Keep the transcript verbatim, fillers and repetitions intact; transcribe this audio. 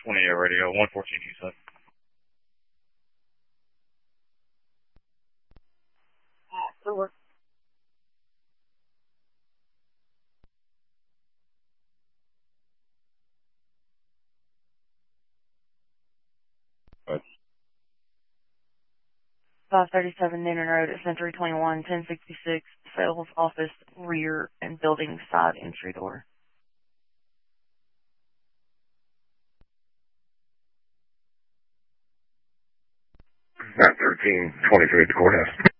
twenty-eight radio, one fourteen, you said. Over. What? five thirty-seven Noonan Road at Century twenty-one, ten sixty-six, sales office, rear and building side entry door. At thirteen twenty-three at the courthouse.